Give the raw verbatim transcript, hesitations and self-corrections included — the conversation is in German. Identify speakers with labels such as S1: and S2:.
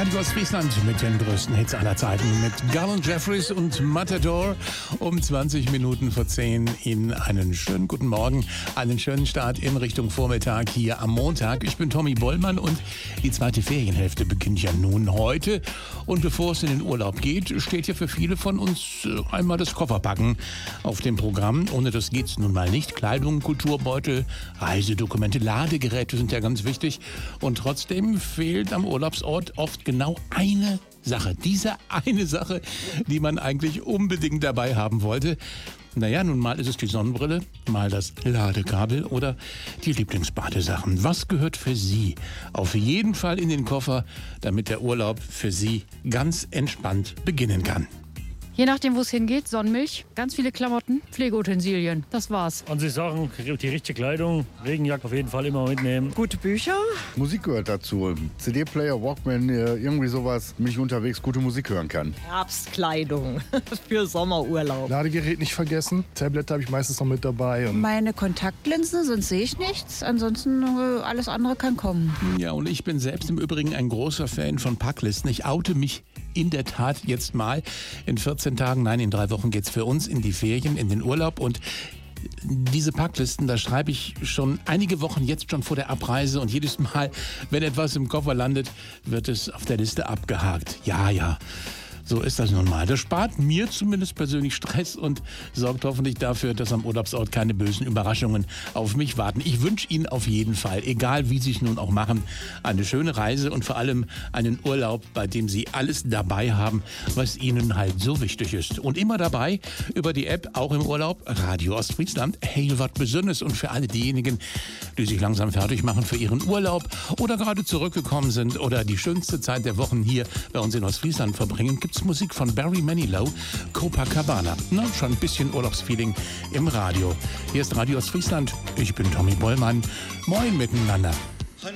S1: Radio Ostfriesland mit den größten Hits aller Zeiten mit Garland Jeffries und Matador um zwanzig Minuten vor zehn. Ihnen einen schönen guten Morgen, einen schönen Start in Richtung Vormittag hier am Montag. Ich bin Tommy Bollmann und die zweite Ferienhälfte beginnt ja nun heute. Und bevor es in den Urlaub geht, steht ja für viele von uns einmal das Kofferpacken auf dem Programm. Ohne das geht's nun mal nicht. Kleidung, Kulturbeutel, Reisedokumente, Ladegeräte sind ja ganz wichtig. Und trotzdem fehlt am Urlaubsort oft genau eine Sache. Diese eine Sache, die man eigentlich unbedingt dabei haben wollte. Naja, nun mal ist es die Sonnenbrille, mal das Ladekabel oder die Lieblingsbadesachen. Was gehört für Sie auf jeden Fall in den Koffer, damit der Urlaub für Sie ganz entspannt beginnen kann?
S2: Je nachdem, wo es hingeht, Sonnenmilch, ganz viele Klamotten, Pflegeutensilien, das war's.
S3: An sich Sachen, die richtige Kleidung, Regenjacke auf jeden Fall immer mitnehmen.
S4: Gute Bücher.
S5: Musik gehört dazu. C D-Player, Walkman, irgendwie sowas, damit ich unterwegs gute Musik hören kann.
S4: Herbstkleidung für Sommerurlaub.
S6: Ladegerät nicht vergessen. Tablet habe ich meistens noch mit dabei. Und
S7: Meine Kontaktlinsen, sonst sehe ich nichts. Ansonsten äh, alles andere kann kommen.
S1: Ja, und ich bin selbst im Übrigen ein großer Fan von Packlisten. Ich oute mich in der Tat jetzt mal. In vierzehn Tagen, nein, in drei Wochen geht's für uns in die Ferien, in den Urlaub. Und diese Packlisten, da schreibe ich schon einige Wochen jetzt schon vor der Abreise. Und jedes Mal, wenn etwas im Koffer landet, wird es auf der Liste abgehakt. Ja, ja. So ist das nun mal. Das spart mir zumindest persönlich Stress und sorgt hoffentlich dafür, dass am Urlaubsort keine bösen Überraschungen auf mich warten. Ich wünsche Ihnen auf jeden Fall, egal wie Sie es nun auch machen, eine schöne Reise und vor allem einen Urlaub, bei dem Sie alles dabei haben, was Ihnen halt so wichtig ist. Und immer dabei über die App, auch im Urlaub, Radio Ostfriesland, Heil wat Besonnes. Und für alle diejenigen, die sich langsam fertig machen für ihren Urlaub oder gerade zurückgekommen sind oder die schönste Zeit der Wochen hier bei uns in Ostfriesland verbringen, gibt's Musik von Barry Manilow, Copacabana. Na, schon ein bisschen Urlaubsfeeling im Radio. Hier ist Radio Ostfriesland. Ich bin Tommy Bollmann. Moin miteinander.